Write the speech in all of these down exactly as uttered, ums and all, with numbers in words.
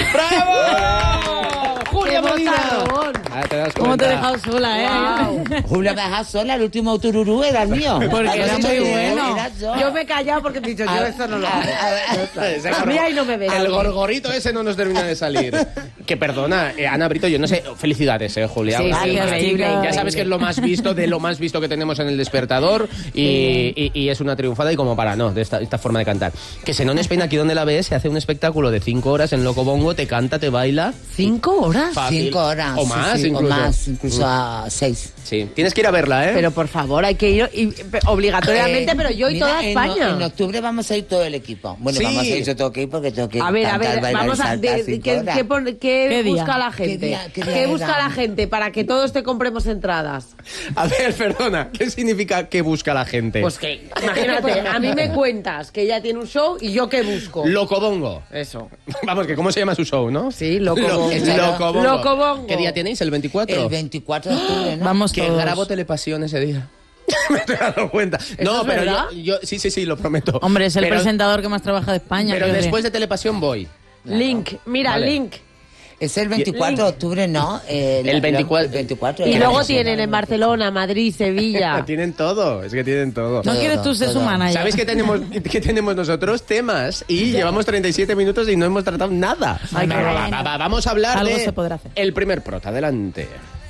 ¡Bravo! ¡Julia Medina! Ah, ¿te das ¿Cómo te he cuenta? dejado sola, eh? Wow. Julia me ha dejado sola, el último tururú era el mío. Porque era muy bueno. Era yo. Yo me he callado porque he dicho, yo eso no lo hago. Ese A mí ahí no me ves. El gorgorito ese no nos termina de salir. Que perdona, eh, Ana Brito, yo no sé. Felicidades, eh, Julia. Sí, Porque sí, ya increíble, increíble. sabes que es lo más visto de lo más visto que tenemos en El Despertador y, y, y es una triunfada y como para no, de esta, esta forma de cantar. Que Senón Spain, aquí donde la ves, se hace un espectáculo de cinco horas en Loco Bongo, te canta, te baila. ¿Cinco horas? Fácil. Cinco horas. O sí, más, sí, incluso. O más, incluso a seis. Sí, tienes que ir a verla, ¿eh? Pero por favor, hay que ir y- obligatoriamente, Eh, pero yo y mira, toda en- España. En, octubre vamos a ir todo el equipo. Bueno, Sí. vamos a ir, yo tengo que ir porque tengo que A ver, a cantar, ver, bailar y vamos a saltar de- cinco ¿qué, horas. qué pon- qué ¿Qué día? busca la gente? ¿Qué día- qué ¿Qué, día busca era? la gente para que todos te compremos entradas? A ver, perdona, ¿qué significa que busca la gente? Pues que, imagínate, a mí me cuentas que ella tiene un show y yo qué busco. Locobongo. Eso. Vamos, que cómo se llama su show, ¿no? Sí, Locobongo. Lo- Locobongo. Locobongo. ¿Qué día tenéis? ¿El veinticuatro? El veinticuatro de octubre, ¿no? Vamos Que todos. grabo Telepasión ese día. Me he dado cuenta. No, es pero verdad? yo, yo- sí, sí, sí, lo prometo. Hombre, es el Pero- presentador que más trabaja de España. Pero quiero decir. después de Telepasión voy. Link, mira, Vale. Link. Es el veinticuatro de octubre, ¿no? Eh, El la- veinticuatro. el veinticuatro. Y de luego octubre. tienen en Barcelona, Madrid, Sevilla. Tienen todo, es que tienen todo. ¿No quieres tú ser todo. su manager? ¿Sabéis que tenemos, que tenemos nosotros? Temas. Y llevamos treinta y siete minutos y no hemos tratado nada. Ay, Va, qué va, bueno. va, va, vamos a hablar Algo de se podrá hacer. el primer prota. Adelante.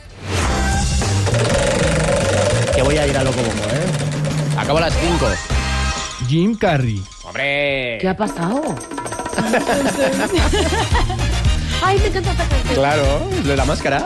Que voy a ir a Loco Bongo, ¿eh? Acabo a las cinco. Jim Carrey. ¡Hombre! ¿Qué ha pasado? Ay, me encanta esta canción. Claro, de la máscara.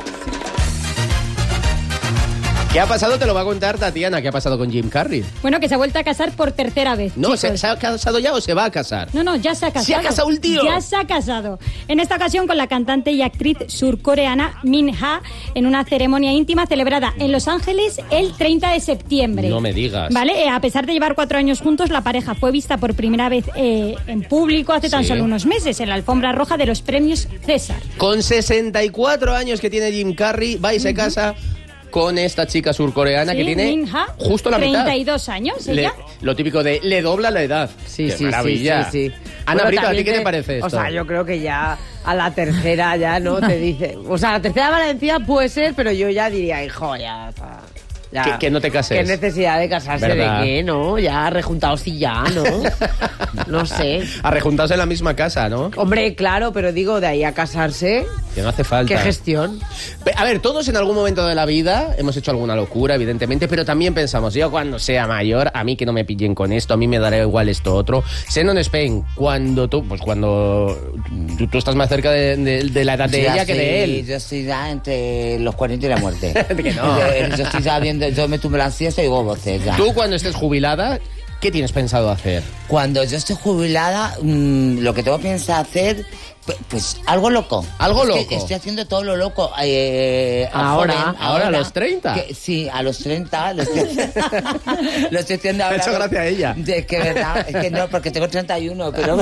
¿Qué ha pasado? Te lo va a contar Tatiana. ¿Qué ha pasado con Jim Carrey? Bueno, que se ha vuelto a casar por tercera vez. No, ¿se, chicos. ¿se ha casado ya o se va a casar? No, no, ya se ha casado. ¿Se ha casado el tío? Ya se ha casado. En esta ocasión con la cantante y actriz surcoreana Min Ha en una ceremonia íntima celebrada en Los Ángeles el treinta de septiembre. No me digas. Vale, eh, a pesar de llevar cuatro años juntos, la pareja fue vista por primera vez eh, en público hace tan Sí. solo unos meses en la alfombra roja de los premios César. Con sesenta y cuatro años que tiene Jim Carrey, va y se casa con esta chica surcoreana Sí, que tiene Min Ha, justo la mitad. treinta y dos años, Le- ella. lo típico de le dobla la edad. Sí, ¡Qué sí, maravilla! sí, sí, sí. Ana Bueno, Brito, ¿a ti también qué te parece esto? O sea, yo creo que ya a la tercera ya no te dice. O sea, a la tercera Valencia puede ser, pero yo ya diría, hijo, ya está. Ya. Que- que no te cases. Qué necesidad de casarse, ¿Verdad? de qué, ¿no? Ya rejuntados y ya, ¿no? No sé. A rejuntarse en la misma casa, ¿no? Hombre, claro, pero digo, de ahí a casarse, Que no hace falta. qué gestión. Ve- A ver, todos en algún momento de la vida hemos hecho alguna locura, evidentemente, pero también pensamos, yo cuando sea mayor, a mí que no me pillen con esto, a mí me dará igual esto otro. Senón Spain, cuando tú, pues cuando tú, tú estás más cerca de, de- de la edad de Sí, ella así, que de él. Yo estoy ya entre los cuarenta y la muerte. Que no. Yo, yo estoy ya viendo, yo me tumbo la siesta y digo voces ya. Tú cuando estés jubilada, ¿qué tienes pensado hacer? Cuando yo estoy jubilada, mmm, lo que tengo pensado hacer, pues, pues algo loco. Algo Es que loco. estoy haciendo todo lo loco. Eh, a Ahora, joven, ahora, a los treinta. Que- sí, a los treinta. Lo estoy, lo estoy haciendo Me ha ahora. hecho gracia a ella. Es que verdad, es que no, porque tengo treinta y uno, pero...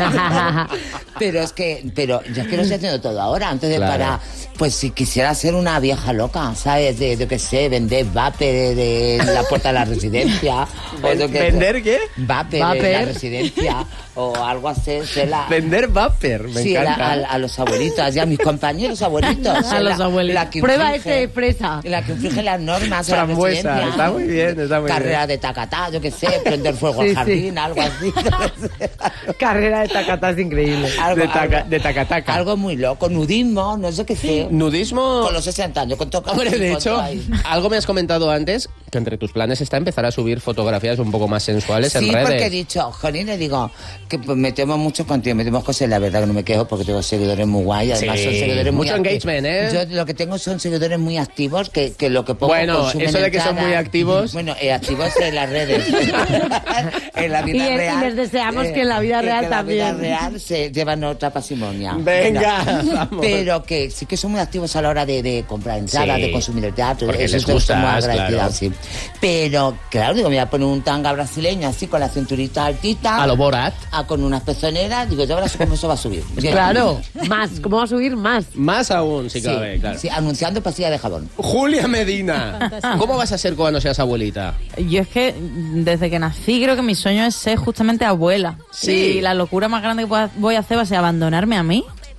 pero es que, pero yo es que lo estoy haciendo todo ahora, entonces Claro. para... Pues si quisiera ser una vieja loca, ¿sabes? De, de qué sé, vender vape de, de la puerta de la residencia. o yo qué sé. ¿Vender qué? Vape, de Vape. la residencia. O algo así. Se la, Vender vapor, me sí, encanta. a, a- a los abuelitos, y a mis compañeros abuelitos. A los La- abuelitos. la que Prueba infringe- este de fresa. La que infringe las normas. a la Frambuesa, residencia. está muy bien, está muy Carrera bien. de tacatá, yo qué sé, prender fuego Sí, al sí. jardín, algo así. Carrera de tacata es increíble. algo, De taca- algo- de tacataca. Algo muy loco, nudismo, no sé qué sé. Nudismo. Con los sesenta años, con todo. Hombre, de con hecho, todo ahí. algo me has comentado antes, que entre tus planes está empezar a subir fotografías un poco más sensuales Sí, en redes. porque he dicho, Jolín, le digo que pues, metemos mucho contigo, metemos cosas, la verdad que no me quejo porque tengo seguidores muy guay, además Sí, son seguidores muy mucho acti- engagement, ¿eh? Yo lo que tengo son seguidores muy activos que, que lo que pongo Bueno, consumen eso de que son entradas. muy activos. Bueno, eh, activos en las redes. en la vida Y- y real. les deseamos que en la vida que- real que en la vida también. real se llevan otra pasimonia. Venga, Pero- vamos. Pero que sí que son muy activos a la hora de, de comprar entradas, Sí. de consumir el teatro. Porque Eso les estoy gustas, muy agradecida, claro. sí. Pero, claro, digo, me voy a poner un tanga brasileño así con la cinturita altita. A lo Borat. Ah, con unas pezoneras, digo, yo ahora sé cómo eso va a subir. Claro, más. ¿Cómo va a subir más? Más aún, si Sí, cabe, claro. sí, anunciando pastilla de jabón. Julia Medina, ¿cómo vas a ser cuando seas abuelita? Yo es que desde que nací creo que mi sueño es ser justamente abuela. Sí. Y la locura más grande que pueda- voy a hacer va a ser abandonarme a mí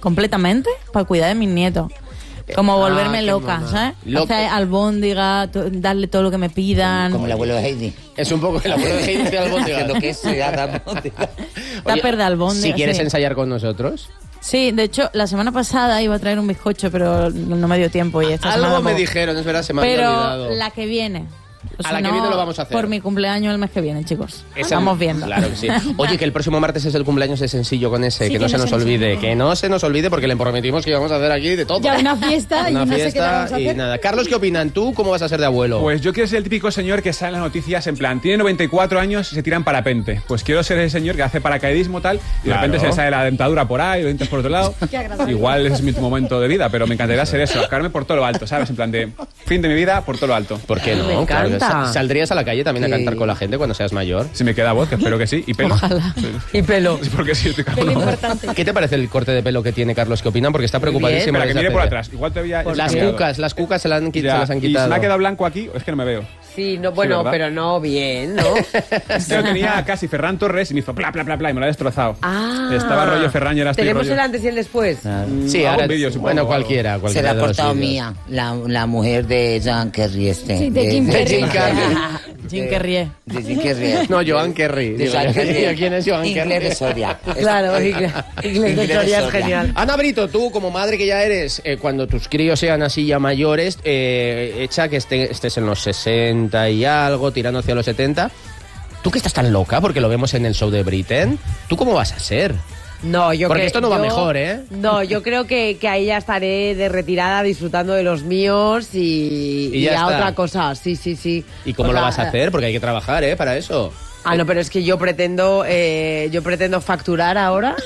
completamente para cuidar de mis nietos. Como Ah, volverme qué loca, mona. ¿sabes? Loca. Hacer albóndiga, to- darle todo lo que me pidan. Como el abuelo de Heidi. Es un poco el abuelo de Heidi de albóndiga. Haciendo queso y ahora albóndiga. Tupper de albóndiga, Si quieres sí. ensayar con nosotros. Sí, de hecho, la semana pasada iba a traer un bizcocho, pero no me dio tiempo. Y esta Algo semana me tampoco. dijeron, es verdad, se me había Pero olvidado. la que viene. O A si la que no, viene lo vamos a hacer. Por mi cumpleaños el mes que viene, chicos. Esa- Vamos viendo. Claro que sí. Oye, que el próximo martes es el cumpleaños de Sencillo con ese, Sí, que no que se no nos se nos olvide, olvide. que no se nos olvide porque le prometimos que íbamos a hacer aquí de todo. Ya una fiesta y Una no sé qué fiesta vamos a y hacer. nada. Carlos, ¿qué opinan? ¿Tú cómo vas a ser de abuelo? Pues yo quiero ser el típico señor que sale en las noticias en plan, tiene noventa y cuatro años y se tira en parapente. Pues quiero ser ese señor que hace paracaidismo tal y de Claro. repente se le sale la dentadura por ahí, los dientes por otro lado. Qué agradable. Igual ese es mi momento de vida, pero me encantaría ser eso, sacarme por todo lo alto, ¿sabes? En plan de fin de mi vida por todo lo alto. ¿Por qué no? Me Claro que encanta. sa- ¿Saldrías a la calle también a Sí. cantar con la gente cuando seas mayor? Si me queda voz, que espero que sí, y pelo. Ojalá. Y pelo. Sí, porque sí, estoy Qué calvo. importante. ¿Qué te parece el corte de pelo que tiene Carlos? ¿Qué opinan? Porque está preocupadísimo. Espera, que desde mire hace por días. atrás. Igual te veía... Las cucas, las cucas se, la han, qui- se las han Y se quitado. me ha quedado blanco aquí, es que no me veo. Sí, no, bueno, ¿verdad? pero no bien, ¿no? Yo tenía casi Ferran Torres y me hizo pla, pla, pla, pla y me lo ha destrozado. Ah. Estaba rollo Ferran y ahora estoy Tenemos rollo... el antes y el después. Sí, Hago ahora, un vídeo, supongo, bueno, o algo. cualquiera. Se cualquiera la ha de los portado vídeos. mía, la, la mujer de Jean Kerry este. Sí, de Jim Carrey. Jim Carrey. Jim Kerrie. De Jim Carrey. No, Joan Kerry. De Digo, Jean Kerry. ¿Quién es Joan Inglés Kerry? de Soria. Claro, inglés, inglés de Soria es genial. Ana Brito, tú como madre que ya eres, eh, cuando tus críos sean así ya mayores, eh, echa que esté- estés en los sesenta y algo, tirando hacia los setenta. ¿Tú que estás tan loca? Porque lo vemos en el show de Britain. ¿Tú cómo vas a ser? No, yo Porque cre- esto no va yo- mejor, ¿eh? No, yo creo que, que ahí ya estaré de retirada disfrutando de los míos y, Y ya y a está. otra cosa. Sí, sí, sí. ¿Y cómo O lo sea, vas a hacer? Porque hay que trabajar, ¿eh? Para eso. Ah, no, pero es que yo pretendo, eh, yo pretendo facturar ahora.